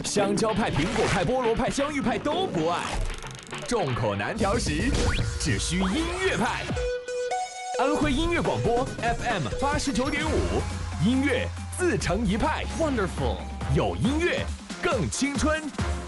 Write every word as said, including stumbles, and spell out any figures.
香蕉派、苹果派、菠萝派、香芋派都不爱，众口难调时，只需音乐派。安徽音乐广播 F M 八十九点五，音乐自成一派。Wonderful， 有音乐更青春。